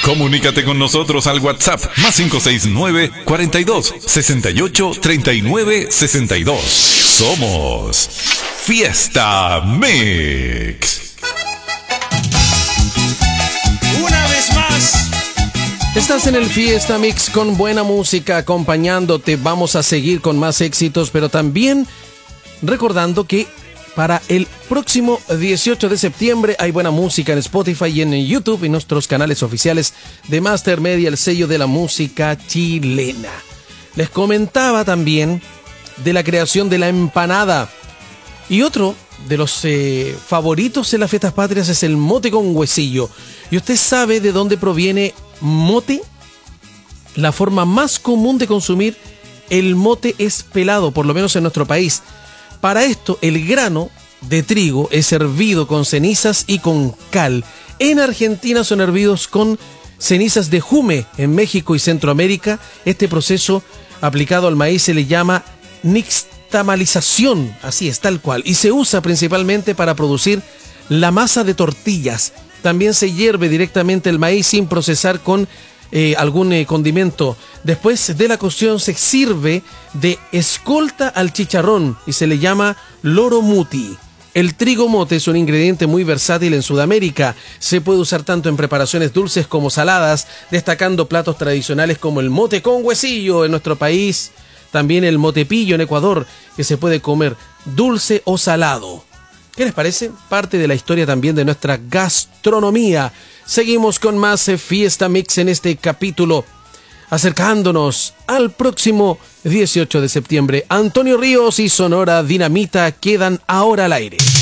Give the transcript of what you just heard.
Comunícate con nosotros al WhatsApp más 569 42 68 39 62. Somos Fiesta Mix. Una vez más. Estás en el Fiesta Mix con buena música acompañándote. Vamos a seguir con más éxitos, pero también recordando que para el próximo 18 de septiembre hay buena música en Spotify y en YouTube y nuestros canales oficiales de Master Media, el sello de la música chilena. Les comentaba también de la creación de la empanada. Y otro de los favoritos en las fiestas patrias es el mote con huesillo. ¿Y usted sabe de dónde proviene mote? La forma más común de consumir el mote es pelado, por lo menos en nuestro país. Para esto, el grano de trigo es hervido con cenizas y con cal. En Argentina son hervidos con cenizas de jume. En México y Centroamérica, este proceso aplicado al maíz se le llama nixtamalización, así es, tal cual, y se usa principalmente para producir la masa de tortillas. También se hierve directamente el maíz sin procesar con algún condimento. Después de la cocción se sirve de escolta al chicharrón y se le llama loro muti. El trigo mote es un ingrediente muy versátil en Sudamérica. Se puede usar tanto en preparaciones dulces como saladas, destacando platos tradicionales como el mote con huesillo en nuestro país. También el motepillo en Ecuador, que se puede comer dulce o salado. ¿Qué les parece? Parte de la historia también de nuestra gastronomía. Seguimos con más Fiesta Mix en este capítulo, acercándonos al próximo 18 de septiembre. Antonio Ríos y Sonora Dinamita quedan ahora al aire.